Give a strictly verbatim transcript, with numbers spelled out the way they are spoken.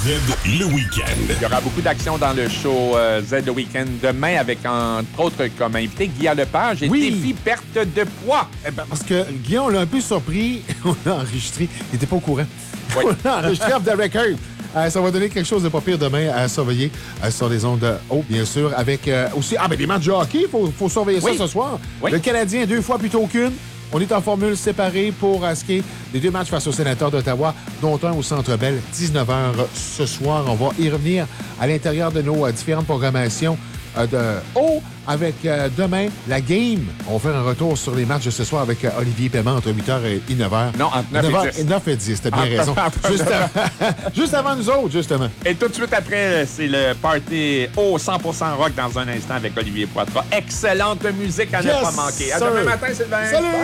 le week-end. Il y aura beaucoup d'action dans le show euh, Z le week-end demain avec, entre autres, comme invité, Guillaume Lepage et Oui. défi perte de poids. Eh ben, parce que Guillaume l'a un peu surpris. On l'a enregistré. Il n'était pas au courant. Oui. On l'a enregistré off the record. Euh, ça va donner quelque chose de pas pire demain à surveiller euh, sur les ondes hautes, bien sûr. Avec euh, aussi ah, ben, des matchs de hockey. Il faut, faut surveiller Oui. ça ce soir. Oui. Le Canadien, deux fois plutôt qu'une. On est en formule séparée pour euh, ce qui est des deux matchs face aux Sénateurs d'Ottawa, dont un au Centre Bell, dix-neuf heures ce soir. On va y revenir à l'intérieur de nos euh, différentes programmations euh, de haut. Avec euh, demain, la game. On va faire un retour sur les matchs de ce soir avec euh, Olivier Paiement entre huit heures et neuf heures. Non, entre neuf et dix. neuf et dix, t'as bien raison. Juste avant, juste avant nous autres, justement. Et tout de suite après, c'est le party au cent pour cent rock dans un instant avec Olivier Poitras. Excellente musique à Yes, ne pas manquer. À sir. demain matin, Sylvain. Salut!